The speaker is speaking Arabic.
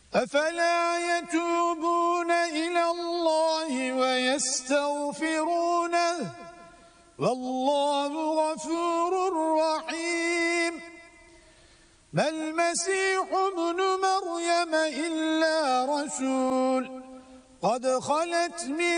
أفلا يتوبون إلى الله ويستغفرونه والله غفور رحيم. ما المسيح ابن مريم إلا رسول قد خلت من